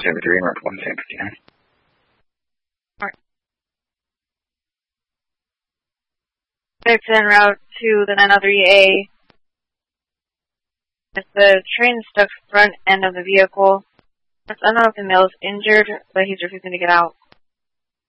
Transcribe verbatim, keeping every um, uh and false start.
seventy-three, North one seven fifty-nine. Alright. It's en route to the nine oh three A. It's the train stuck front end of the vehicle. I don't know if the male is injured, but he's refusing to get out.